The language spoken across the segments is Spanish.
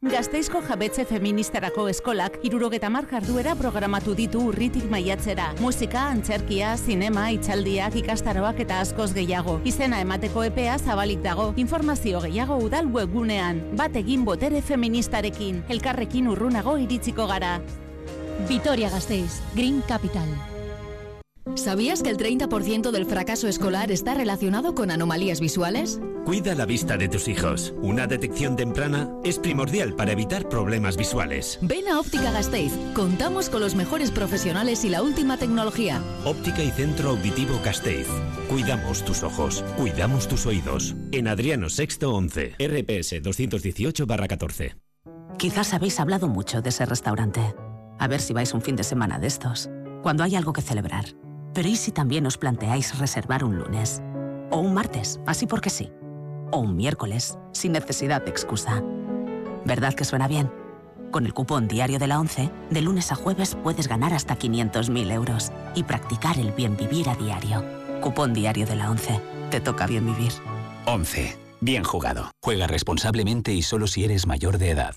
Gasteizko jabetze feministarako eskolak 70 jarduera programatu ditu urritik maiatzera. Musika, antzerkia, zinema, hitzaldiak, ikastaroak eta askoz gehiago. Izena emateko epea zabalik dago. Informazio gehiago udal webgunean. Bat egin botere feministarekin. Elkarrekin urrunago iritsiko gara. Vitoria-Gasteiz, Green Capital. ¿Sabías que el 30% del fracaso escolar está relacionado con anomalías visuales? Cuida la vista de tus hijos. Una detección temprana es primordial para evitar problemas visuales. Ven a Óptica Gasteiz. Contamos con los mejores profesionales y la última tecnología. Óptica y Centro Auditivo Gasteiz. Cuidamos tus ojos, cuidamos tus oídos. En Adriano VI 11, RPS 218/14. Quizás habéis hablado mucho de ese restaurante. A ver si vais un fin de semana de estos, cuando hay algo que celebrar. Pero ¿y si también os planteáis reservar un lunes? O un martes, así porque sí. O un miércoles, sin necesidad de excusa. ¿Verdad que suena bien? Con el cupón diario de la ONCE, de lunes a jueves puedes ganar hasta 500.000 euros y practicar el bien vivir a diario. Cupón diario de la ONCE. Te toca bien vivir. 11. Bien jugado. Juega responsablemente y solo si eres mayor de edad.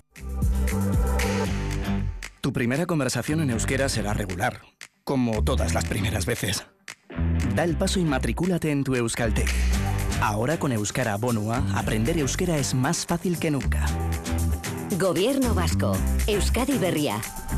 Tu primera conversación en euskera será regular, como todas las primeras veces. Da el paso y matricúlate en tu Euskaltec. Ahora con Euskara Bonua, aprender euskera es más fácil que nunca. Gobierno vasco. Euskadi Berria.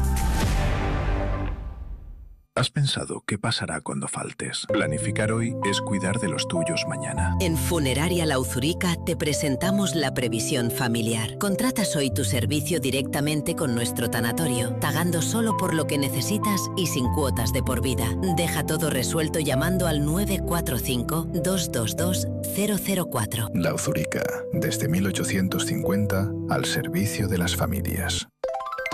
¿Has pensado qué pasará cuando faltes? Planificar hoy es cuidar de los tuyos mañana. En Funeraria La Uzurica te presentamos la previsión familiar. Contratas hoy tu servicio directamente con nuestro tanatorio, pagando solo por lo que necesitas y sin cuotas de por vida. Deja todo resuelto llamando al 945-222-004. La Uzurica, desde 1850, al servicio de las familias.